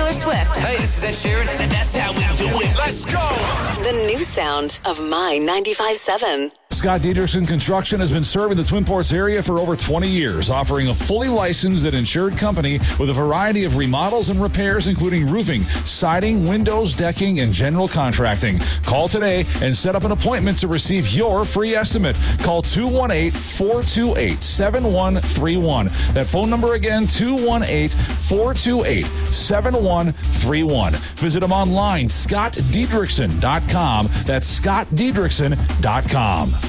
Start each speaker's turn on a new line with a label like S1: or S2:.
S1: Taylor Swift.
S2: Hey, this is Ed Sheeran, and that's how we do it. Let's go!
S3: The new sound of My 95.7.
S4: Scott Diedrichson Construction has been serving the Twin Ports area for over 20 years, offering a fully licensed and insured company with a variety of remodels and repairs, including roofing, siding, windows, decking, and general contracting. Call today and set up an appointment to receive your free estimate. Call 218-428-7131. That phone number again, 218-428-7131. Visit them online, scottdiedrichson.com. That's scottdiedrichson.com.